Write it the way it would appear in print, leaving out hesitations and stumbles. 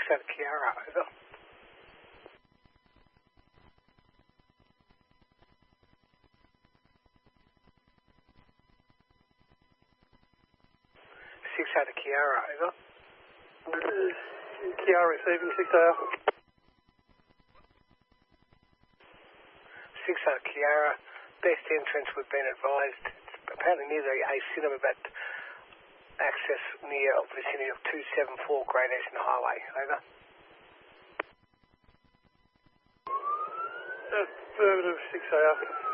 out of Kiara, over. 6 out of Kiara, over. Kiara receiving 6AR. 6 out of Kiara. Best entrance we've been advised. It's apparently near the A Cinema, but access near vicinity of 274 Great Eastern Highway, over. Affirmative 6AR.